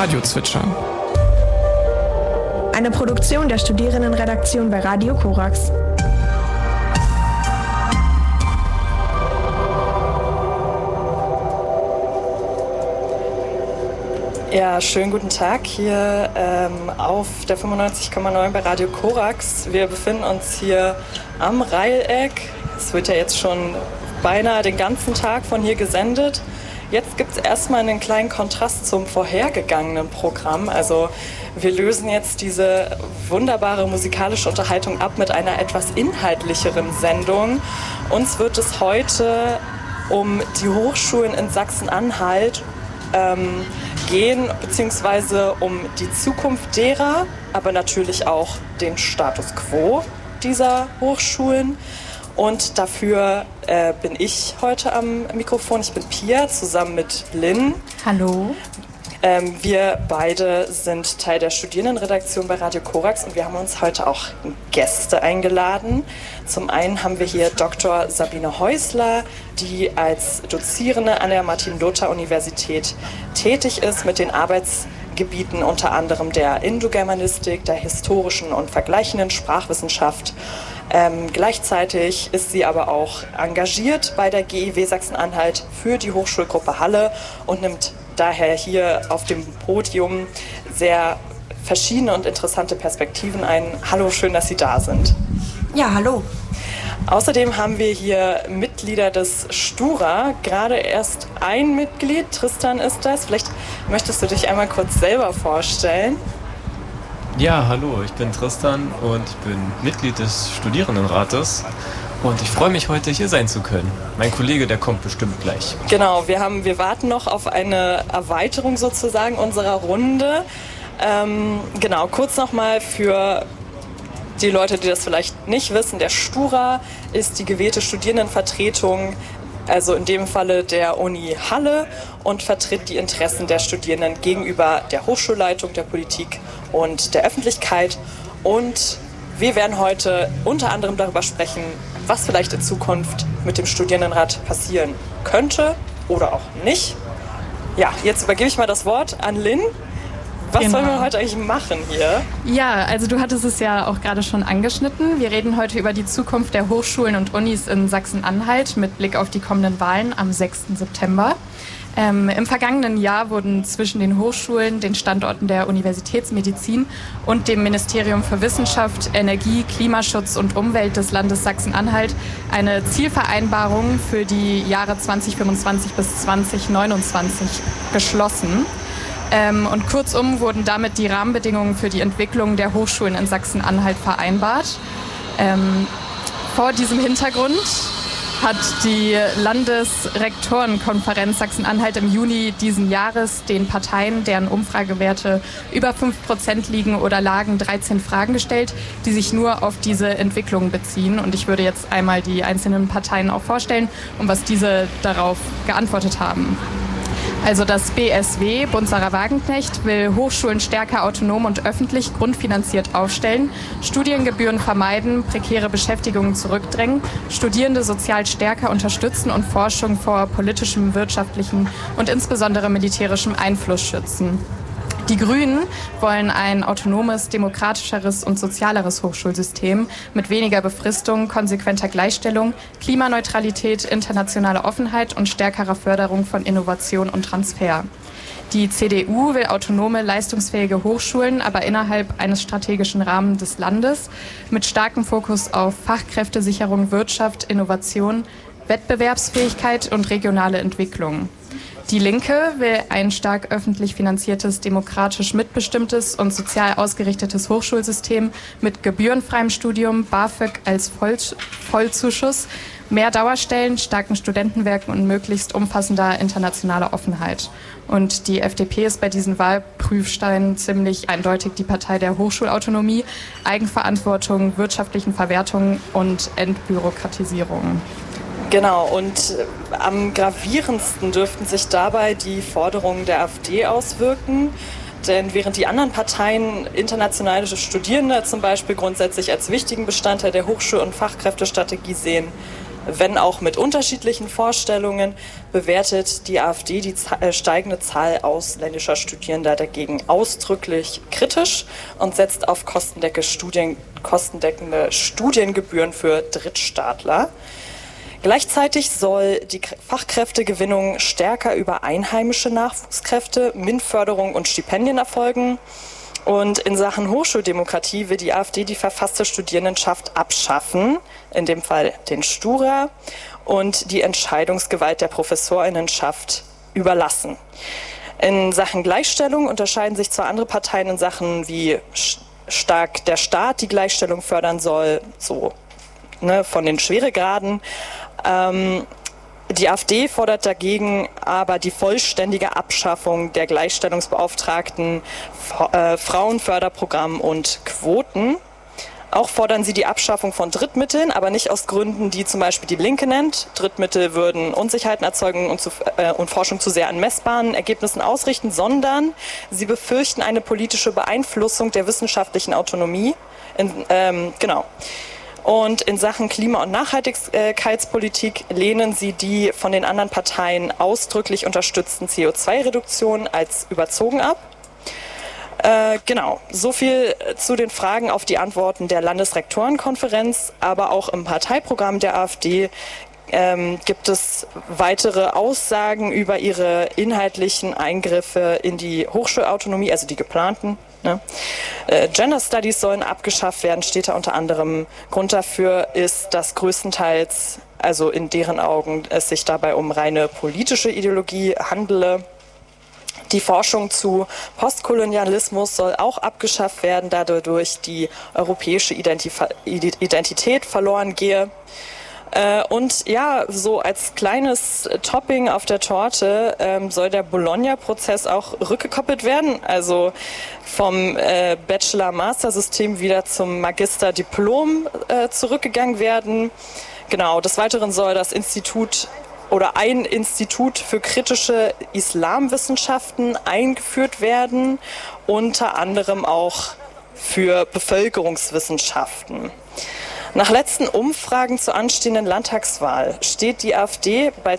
Radiozwitscher. Eine Produktion der Studierendenredaktion bei Radio Korax. Ja, schönen guten Tag hier auf der 95,9 bei Radio Korax. Wir befinden uns hier am Reileck. Es wird ja jetzt schon beinahe den ganzen Tag von hier gesendet. Jetzt gibt es erstmal einen kleinen Kontrast zum vorhergegangenen Programm. Also wir lösen jetzt diese wunderbare musikalische Unterhaltung ab mit einer etwas inhaltlicheren Sendung. Uns wird es heute um die Hochschulen in Sachsen-Anhalt gehen, beziehungsweise um die Zukunft derer, aber natürlich auch den Status quo dieser Hochschulen. Und dafür bin ich heute am Mikrofon. Ich bin Pia, zusammen mit Lynn. Hallo. Wir beide sind Teil der Studierendenredaktion bei Radio Korax und wir haben uns heute auch Gäste eingeladen. Zum einen haben wir hier Dr. Sabine Häusler, die als Dozierende an der Martin-Luther-Universität tätig ist mit den Arbeitsgebieten unter anderem der Indogermanistik, der historischen und vergleichenden Sprachwissenschaft. Gleichzeitig ist sie aber auch engagiert bei der GIW Sachsen-Anhalt für die Hochschulgruppe Halle und nimmt daher hier auf dem Podium sehr verschiedene und interessante Perspektiven ein. Hallo, schön, dass Sie da sind. Ja, hallo. Außerdem haben wir hier Mitglieder des Stura, gerade erst ein Mitglied, Tristan ist das. Vielleicht möchtest du dich einmal kurz selber vorstellen. Ja, hallo, ich bin Tristan und ich bin Mitglied des Studierendenrates und ich freue mich, heute hier sein zu können. Mein Kollege, der kommt bestimmt gleich. Genau, wir warten noch auf eine Erweiterung sozusagen unserer Runde. Genau, kurz nochmal für die Leute, die das vielleicht nicht wissen, der Stura ist die gewählte Studierendenvertretung, also in dem Falle der Uni Halle, und vertritt die Interessen der Studierenden gegenüber der Hochschulleitung, der Politik und der Öffentlichkeit. Und wir werden heute unter anderem darüber sprechen, was vielleicht in Zukunft mit dem Studierendenrat passieren könnte oder auch nicht. Ja, jetzt übergebe ich mal das Wort an Lynn. Was sollen wir heute eigentlich machen hier? Ja, also du hattest es ja auch gerade schon angeschnitten. Wir reden heute über die Zukunft der Hochschulen und Unis in Sachsen-Anhalt mit Blick auf die kommenden Wahlen am 6. September. Im vergangenen Jahr wurden zwischen den Hochschulen, den Standorten der Universitätsmedizin und dem Ministerium für Wissenschaft, Energie, Klimaschutz und Umwelt des Landes Sachsen-Anhalt eine Zielvereinbarung für die Jahre 2025 bis 2029 geschlossen. Und kurzum wurden damit die Rahmenbedingungen für die Entwicklung der Hochschulen in Sachsen-Anhalt vereinbart. Vor diesem Hintergrund hat die Landesrektorenkonferenz Sachsen-Anhalt im Juni diesen Jahres den Parteien, deren Umfragewerte über 5% liegen oder lagen, 13 Fragen gestellt, die sich nur auf diese Entwicklung beziehen. Und ich würde jetzt einmal die einzelnen Parteien auch vorstellen und was diese darauf geantwortet haben. Also das BSW, Bund Sarah Wagenknecht, will Hochschulen stärker autonom und öffentlich grundfinanziert aufstellen, Studiengebühren vermeiden, prekäre Beschäftigungen zurückdrängen, Studierende sozial stärker unterstützen und Forschung vor politischem, wirtschaftlichem und insbesondere militärischem Einfluss schützen. Die Grünen wollen ein autonomes, demokratischeres und sozialeres Hochschulsystem mit weniger Befristung, konsequenter Gleichstellung, Klimaneutralität, internationaler Offenheit und stärkerer Förderung von Innovation und Transfer. Die CDU will autonome, leistungsfähige Hochschulen, aber innerhalb eines strategischen Rahmens des Landes mit starkem Fokus auf Fachkräftesicherung, Wirtschaft, Innovation, Wettbewerbsfähigkeit und regionale Entwicklung. Die Linke will ein stark öffentlich finanziertes, demokratisch mitbestimmtes und sozial ausgerichtetes Hochschulsystem mit gebührenfreiem Studium, BAföG als Vollzuschuss, mehr Dauerstellen, starken Studentenwerken und möglichst umfassender internationaler Offenheit. Und die FDP ist bei diesen Wahlprüfsteinen ziemlich eindeutig die Partei der Hochschulautonomie, Eigenverantwortung, wirtschaftlichen Verwertung und Entbürokratisierung. Genau, und am gravierendsten dürften sich dabei die Forderungen der AfD auswirken. Denn während die anderen Parteien internationale Studierende zum Beispiel grundsätzlich als wichtigen Bestandteil der Hochschul- und Fachkräftestrategie sehen, Wenn auch mit unterschiedlichen Vorstellungen, bewertet die AfD die steigende Zahl ausländischer Studierender dagegen ausdrücklich kritisch und setzt auf kostendeckende Studiengebühren für Drittstaatler. Gleichzeitig soll die Fachkräftegewinnung stärker über einheimische Nachwuchskräfte, MINT-Förderung und Stipendien erfolgen. Und in Sachen Hochschuldemokratie will die AfD die verfasste Studierendenschaft abschaffen, in dem Fall den Stura, und die Entscheidungsgewalt der Professorinnenschaft überlassen. In Sachen Gleichstellung unterscheiden sich zwar andere Parteien in Sachen, wie stark der Staat die Gleichstellung fördern soll, so von den Schweregraden. Die AfD fordert dagegen aber die vollständige Abschaffung der Gleichstellungsbeauftragten, Frauenförderprogramm und Quoten. Auch fordern sie die Abschaffung von Drittmitteln, aber nicht aus Gründen, die zum Beispiel die Linke nennt. Drittmittel würden Unsicherheiten erzeugen und Forschung zu sehr an messbaren Ergebnissen ausrichten, sondern sie befürchten eine politische Beeinflussung der wissenschaftlichen Autonomie. Und in Sachen Klima- und Nachhaltigkeitspolitik lehnen sie die von den anderen Parteien ausdrücklich unterstützten CO2-Reduktionen als überzogen ab. So viel zu den Fragen auf die Antworten der Landesrektorenkonferenz, aber auch im Parteiprogramm der AfD gibt es weitere Aussagen über ihre inhaltlichen Eingriffe in die Hochschulautonomie, also die geplanten. Gender Studies sollen abgeschafft werden, steht da unter anderem. Grund dafür ist, dass größtenteils, also in deren Augen, es sich dabei um reine politische Ideologie handele. Die Forschung zu Postkolonialismus soll auch abgeschafft werden, da dadurch die europäische Identität verloren gehe. Und ja, so als kleines Topping auf der Torte soll der Bologna-Prozess auch rückgekoppelt werden, also vom Bachelor-Master-System wieder zum Magister-Diplom zurückgegangen werden. Genau, des Weiteren soll das Institut oder ein Institut für kritische Islamwissenschaften eingeführt werden, unter anderem auch für Bevölkerungswissenschaften. Nach letzten Umfragen zur anstehenden Landtagswahl steht die AfD bei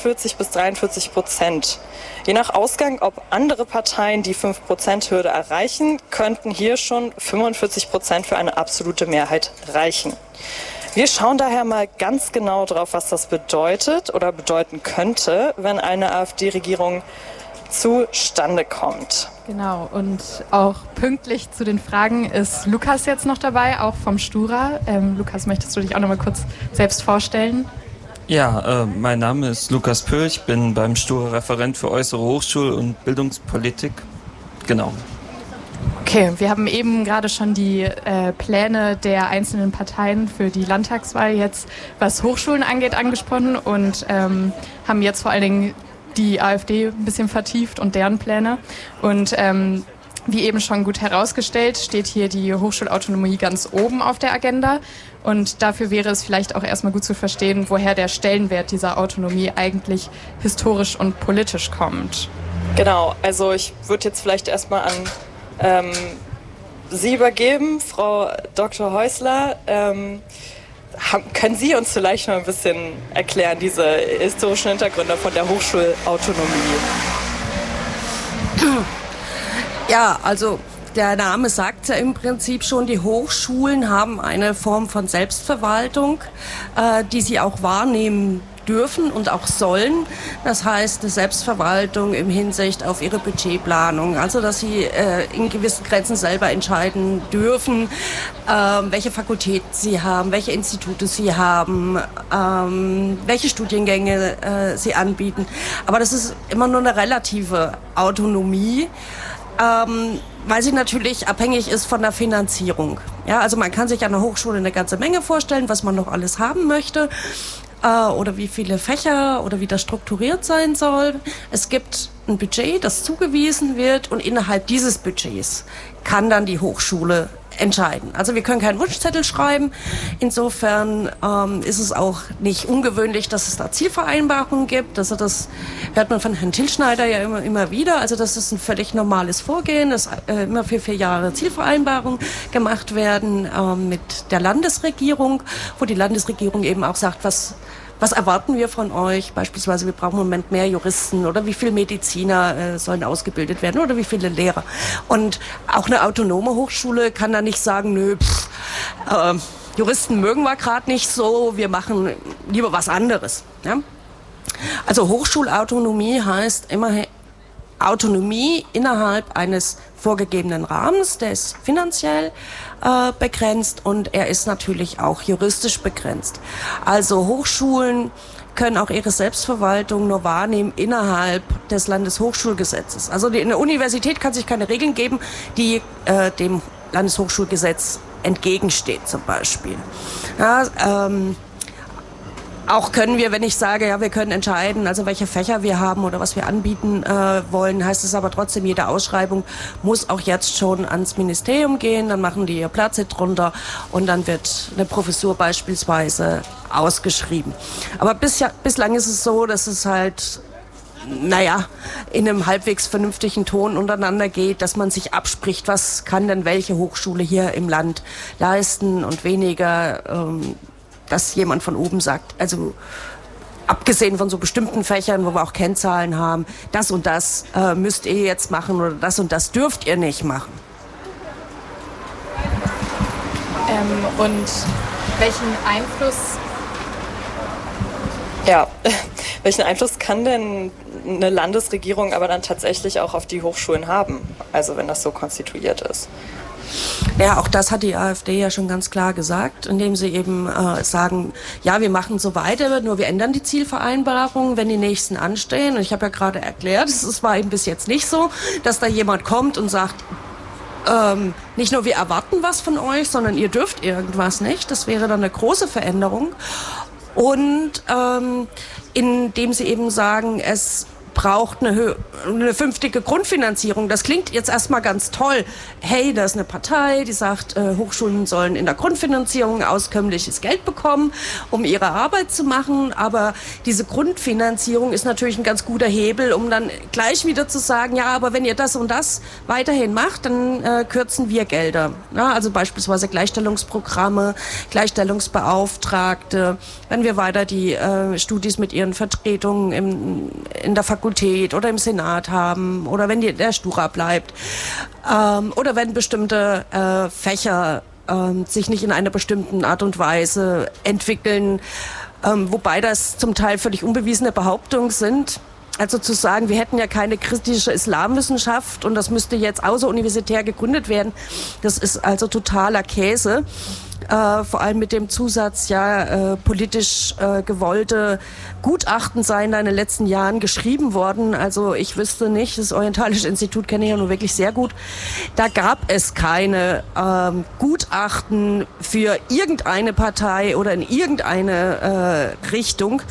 42-43%. Je nach Ausgang, ob andere Parteien die 5%-Hürde erreichen, könnten hier schon 45% für eine absolute Mehrheit reichen. Wir schauen daher mal ganz genau drauf, was das bedeutet oder bedeuten könnte, wenn eine AfD-Regierung zustande kommt. Genau, und auch pünktlich zu den Fragen ist Lukas jetzt noch dabei, auch vom Stura. Lukas, möchtest du dich auch noch mal kurz selbst vorstellen? Ja, mein Name ist Lukas Pöhl, ich bin beim Stura Referent für äußere Hochschul- und Bildungspolitik. Genau. Okay, wir haben eben gerade schon die Pläne der einzelnen Parteien für die Landtagswahl jetzt, was Hochschulen angeht, angesprochen und haben jetzt vor allen Dingen die AfD ein bisschen vertieft und deren Pläne. Und wie eben schon gut herausgestellt, steht hier die Hochschulautonomie ganz oben auf der Agenda. Und dafür wäre es vielleicht auch erstmal gut zu verstehen, woher der Stellenwert dieser Autonomie eigentlich historisch und politisch kommt. Genau, also ich würde jetzt vielleicht erstmal an Sie übergeben, Frau Dr. Häusler. Können Sie uns vielleicht mal ein bisschen erklären, diese historischen Hintergründe von der Hochschulautonomie? Ja, also der Name sagt ja im Prinzip schon, die Hochschulen haben eine Form von Selbstverwaltung, die sie auch wahrnehmen dürfen und auch sollen. Das heißt, eine Selbstverwaltung im Hinsicht auf ihre Budgetplanung. Also, dass sie in gewissen Grenzen selber entscheiden dürfen, welche Fakultäten sie haben, welche Institute sie haben, welche Studiengänge sie anbieten. Aber das ist immer nur eine relative Autonomie, weil sie natürlich abhängig ist von der Finanzierung. Ja, also man kann sich an der Hochschule eine ganze Menge vorstellen, was man noch alles haben möchte. Oder wie viele Fächer oder wie das strukturiert sein soll. Es gibt ein Budget, das zugewiesen wird und innerhalb dieses Budgets kann dann die Hochschule entscheiden. Also wir können keinen Wunschzettel schreiben. Insofern ist es auch nicht ungewöhnlich, dass es da Zielvereinbarungen gibt. Also das hört man von Herrn Tilschneider ja immer wieder. Also das ist ein völlig normales Vorgehen, dass immer für 4 Jahre Zielvereinbarungen gemacht werden mit der Landesregierung, wo die Landesregierung eben auch sagt, was erwarten wir von euch? Beispielsweise, wir brauchen im Moment mehr Juristen oder wie viele Mediziner sollen ausgebildet werden oder wie viele Lehrer. Und auch eine autonome Hochschule kann da nicht sagen, nö, Juristen mögen wir gerade nicht so, wir machen lieber was anderes. Ja? Also Hochschulautonomie heißt immerhin Autonomie innerhalb eines vorgegebenen Rahmens, der ist finanziell begrenzt und er ist natürlich auch juristisch begrenzt. Also Hochschulen können auch ihre Selbstverwaltung nur wahrnehmen innerhalb des Landeshochschulgesetzes. Also eine Universität kann sich keine Regeln geben, die dem Landeshochschulgesetz entgegensteht zum Beispiel. Ja, auch können wir, wenn ich sage, ja, wir können entscheiden, also welche Fächer wir haben oder was wir anbieten wollen, heißt es aber trotzdem, jede Ausschreibung muss auch jetzt schon ans Ministerium gehen, dann machen die ihr Platz drunter und dann wird eine Professur beispielsweise ausgeschrieben. Aber bislang ist es so, dass es halt in einem halbwegs vernünftigen Ton untereinander geht, dass man sich abspricht, was kann denn welche Hochschule hier im Land leisten und weniger dass jemand von oben sagt, also abgesehen von so bestimmten Fächern, wo wir auch Kennzahlen haben, das und das müsst ihr jetzt machen oder das und das dürft ihr nicht machen. Und welchen Einfluss... Ja, welchen Einfluss kann denn eine Landesregierung aber dann tatsächlich auch auf die Hochschulen haben, also wenn das so konstituiert ist? Ja, auch das hat die AfD ja schon ganz klar gesagt, indem sie eben sagen, ja, wir machen so weiter, nur wir ändern die Zielvereinbarung, wenn die nächsten anstehen. Und ich habe ja gerade erklärt, es war eben bis jetzt nicht so, dass da jemand kommt und sagt, nicht nur wir erwarten was von euch, sondern ihr dürft irgendwas nicht. Das wäre dann eine große Veränderung. Und indem sie eben sagen, es braucht eine vernünftige Grundfinanzierung. Das klingt jetzt erstmal ganz toll. Hey, da ist eine Partei, die sagt, Hochschulen sollen in der Grundfinanzierung auskömmliches Geld bekommen, um ihre Arbeit zu machen. Aber diese Grundfinanzierung ist natürlich ein ganz guter Hebel, um dann gleich wieder zu sagen, ja, aber wenn ihr das und das weiterhin macht, dann kürzen wir Gelder. Ja, also beispielsweise Gleichstellungsprogramme, Gleichstellungsbeauftragte, wenn wir weiter die Studis mit ihren Vertretungen in der Fakultät oder im Senat haben oder wenn der Stura bleibt oder wenn bestimmte Fächer sich nicht in einer bestimmten Art und Weise entwickeln, wobei das zum Teil völlig unbewiesene Behauptungen sind. Also zu sagen, wir hätten ja keine kritische Islamwissenschaft und das müsste jetzt außeruniversitär gegründet werden, das ist also totaler Käse. Vor allem mit dem Zusatz, politisch gewollte Gutachten seien da in den letzten Jahren geschrieben worden. Also ich wüsste nicht, das Orientalische Institut kenne ich ja nur wirklich sehr gut. Da gab es keine Gutachten für irgendeine Partei oder in irgendeine Richtung.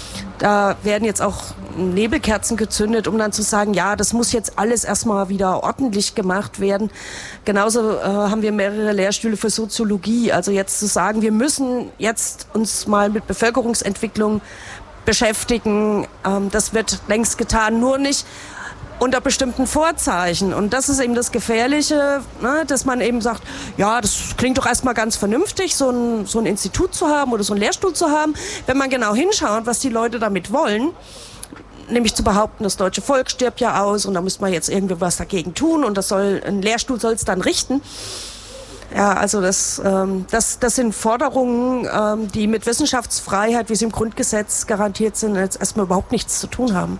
Da werden jetzt auch Nebelkerzen gezündet, um dann zu sagen, ja, das muss jetzt alles erstmal wieder ordentlich gemacht werden. Genauso haben wir mehrere Lehrstühle für Soziologie. Also jetzt zu sagen, wir müssen jetzt uns mal mit Bevölkerungsentwicklung beschäftigen, das wird längst getan, nur nicht unter bestimmten Vorzeichen. Und das ist eben das Gefährliche, ne, dass man eben sagt, ja, das klingt doch erstmal ganz vernünftig, so ein Institut zu haben oder so einen Lehrstuhl zu haben. Wenn man genau hinschaut, was die Leute damit wollen, nämlich zu behaupten, das deutsche Volk stirbt ja aus und da muss man jetzt irgendwie was dagegen tun und ein Lehrstuhl soll es dann richten. Ja, also das sind Forderungen, die mit Wissenschaftsfreiheit, wie sie im Grundgesetz garantiert sind, jetzt erstmal überhaupt nichts zu tun haben.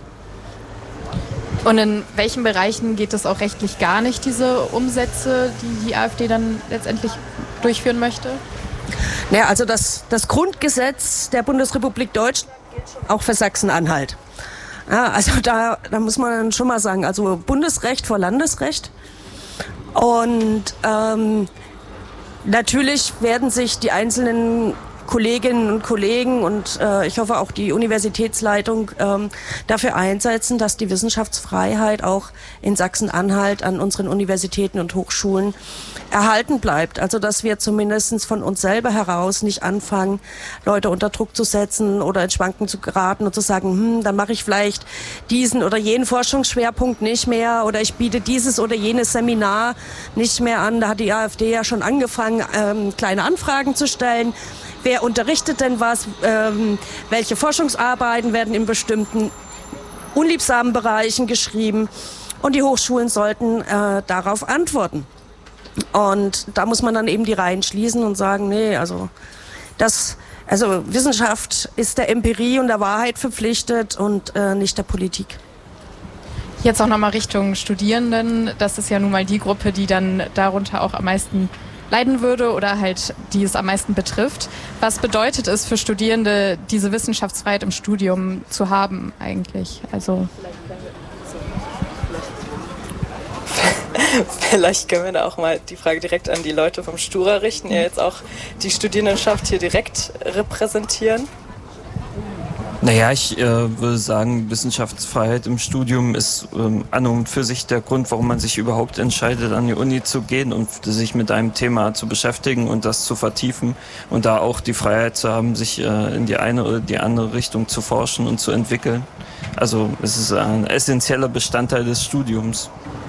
Und in welchen Bereichen geht es auch rechtlich gar nicht, diese Umsätze, die die AfD dann letztendlich durchführen möchte? Naja, also das Grundgesetz der Bundesrepublik Deutschland gilt auch für Sachsen-Anhalt. Ja, also da muss man dann schon mal sagen, also Bundesrecht vor Landesrecht. Und natürlich werden sich die einzelnen Kolleginnen und Kollegen und ich hoffe auch die Universitätsleitung dafür einsetzen, dass die Wissenschaftsfreiheit auch in Sachsen-Anhalt an unseren Universitäten und Hochschulen erhalten bleibt. Also dass wir zumindest von uns selber heraus nicht anfangen, Leute unter Druck zu setzen oder ins Schwanken zu geraten und zu sagen, dann mache ich vielleicht diesen oder jenen Forschungsschwerpunkt nicht mehr oder ich biete dieses oder jenes Seminar nicht mehr an. Da hat die AfD ja schon angefangen, kleine Anfragen zu stellen. Wer unterrichtet denn was? Welche Forschungsarbeiten werden in bestimmten unliebsamen Bereichen geschrieben? Und die Hochschulen sollten darauf antworten. Und da muss man dann eben die Reihen schließen und sagen, nee, also Wissenschaft ist der Empirie und der Wahrheit verpflichtet und nicht der Politik. Jetzt auch nochmal Richtung Studierenden. Das ist ja nun mal die Gruppe, die dann darunter auch am meisten leiden würde oder halt die es am meisten betrifft. Was bedeutet es für Studierende, diese Wissenschaftsfreiheit im Studium zu haben eigentlich? Also vielleicht können wir da auch mal die Frage direkt an die Leute vom Stura richten, die jetzt auch die Studierendenschaft hier direkt repräsentieren. Naja, ich würde sagen, Wissenschaftsfreiheit im Studium ist an und für sich der Grund, warum man sich überhaupt entscheidet, an die Uni zu gehen und sich mit einem Thema zu beschäftigen und das zu vertiefen und da auch die Freiheit zu haben, sich in die eine oder die andere Richtung zu forschen und zu entwickeln. Also es ist ein essentieller Bestandteil des Studiums.